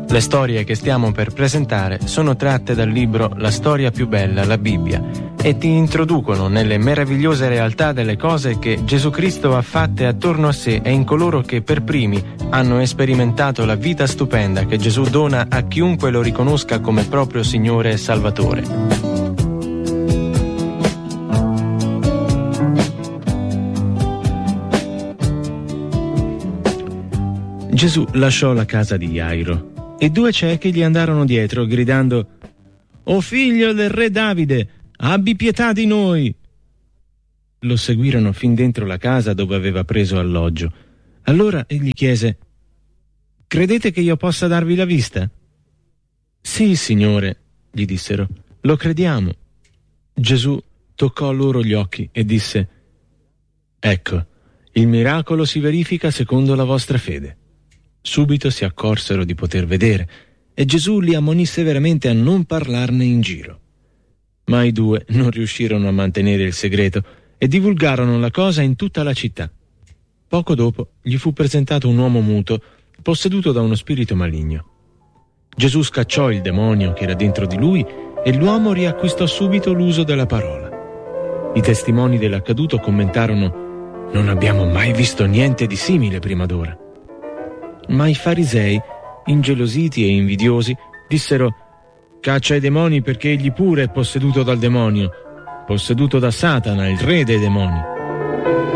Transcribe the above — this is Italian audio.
Le storie che stiamo per presentare sono tratte dal libro La storia più bella, la Bibbia, e ti introducono nelle meravigliose realtà delle cose che Gesù Cristo ha fatte attorno a sé e in coloro che per primi hanno sperimentato la vita stupenda che Gesù dona a chiunque lo riconosca come proprio Signore e Salvatore. Gesù lasciò la casa di Jairo e 2 ciechi gli andarono dietro gridando: «O figlio del re Davide, abbi pietà di noi!» Lo seguirono fin dentro la casa dove aveva preso alloggio. Allora egli chiese: «Credete che io possa darvi la vista?» «Sì, Signore», gli dissero, «lo crediamo». Gesù toccò loro gli occhi e disse: «Ecco, il miracolo si verifica secondo la vostra fede». Subito si accorsero di poter vedere e Gesù li ammonì severamente a non parlarne in giro. Ma i 2 non riuscirono a mantenere il segreto e divulgarono la cosa in tutta la città. Poco dopo gli fu presentato un uomo muto, posseduto da uno spirito maligno. Gesù scacciò il demonio che era dentro di lui e l'uomo riacquistò subito l'uso della parola. I testimoni dell'accaduto commentarono: «Non abbiamo mai visto niente di simile prima d'ora». Ma i farisei, ingelositi e invidiosi, dissero: «Caccia i demoni perché egli pure è posseduto dal demonio, posseduto da Satana, il re dei demoni».